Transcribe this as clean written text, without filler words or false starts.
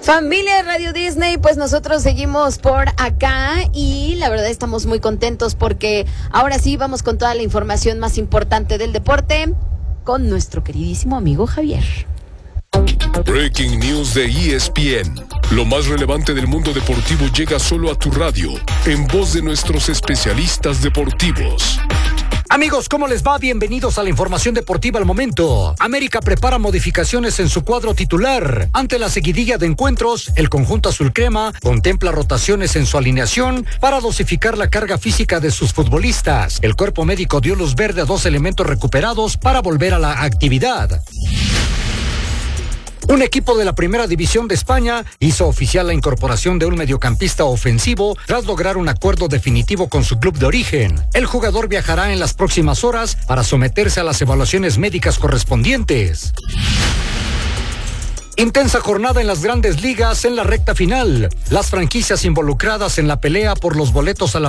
Familia de Radio Disney, pues nosotros seguimos por acá y la verdad estamos muy contentos porque ahora sí vamos con toda la información más importante del deporte con nuestro queridísimo amigo Javier. Breaking News de ESPN. Lo más relevante del mundo deportivo llega solo a tu radio, en voz de nuestros especialistas deportivos. Amigos, ¿cómo les va? Bienvenidos a la información deportiva al momento. América prepara modificaciones en su cuadro titular. Ante la seguidilla de encuentros, el conjunto azul crema contempla rotaciones en su alineación para dosificar la carga física de sus futbolistas. El cuerpo médico dio luz verde a 2 elementos recuperados para volver a la actividad. Un equipo de la Primera División de España hizo oficial la incorporación de un mediocampista ofensivo tras lograr un acuerdo definitivo con su club de origen. El jugador viajará en las próximas horas para someterse a las evaluaciones médicas correspondientes. Intensa jornada en las grandes ligas en la recta final. Las franquicias involucradas en la pelea por los boletos a la